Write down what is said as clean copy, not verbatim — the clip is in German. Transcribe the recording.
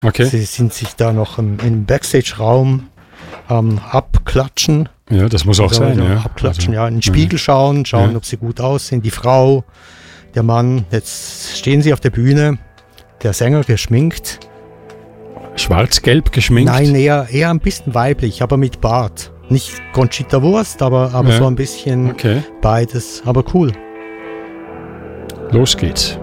Okay. Sie sind sich da noch im Backstage-Raum abklatschen. Ja, das muss auch sein. Ja. Abklatschen, in den Spiegel schauen, ob sie gut aussehen. Die Frau, der Mann, jetzt stehen sie auf der Bühne, der Sänger geschminkt. Schwarz-gelb geschminkt? Nein, eher ein bisschen weiblich, aber mit Bart. Nicht Conchita Wurst, aber so ein bisschen beides, aber cool. Los geht's.